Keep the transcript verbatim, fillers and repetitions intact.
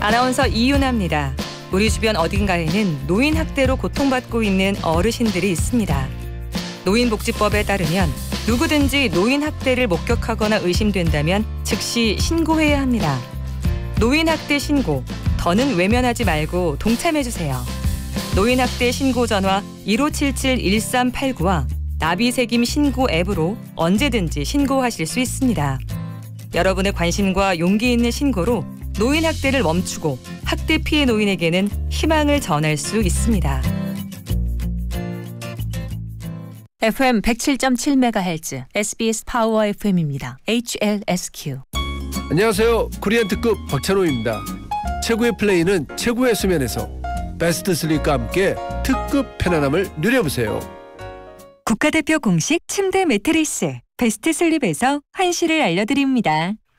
아나운서 이윤아입니다. 우리 주변 어딘가에는 노인 학대로 고통받고 있는 어르신들이 있습니다. 노인복지법에 따르면 누구든지 노인 학대를 목격하거나 의심된다면 즉시 신고해야 합니다. 노인 학대 신고, 더는 외면하지 말고 동참해주세요. 노인 학대 신고 전화 일오칠칠 일삼팔구와 나비새김 신고 앱으로 언제든지 신고하실 수 있습니다. 여러분의 관심과 용기 있는 신고로 노인 학대를 멈추고 학대 피해 노인에게는 희망을 전할 수 있습니다. 에프엠 백칠 점 칠 메가헤르츠 에스비에스 파워 에프엠입니다. 에이치엘에스큐. 안녕하세요. 코리안 특급 박찬호입니다. 최고의 플레이는 최고의 수면에서 베스트 슬립과 함께 특급 편안함을 누려보세요. 국가대표 공식 침대 매트리스 베스트 슬립에서 환시를 알려드립니다.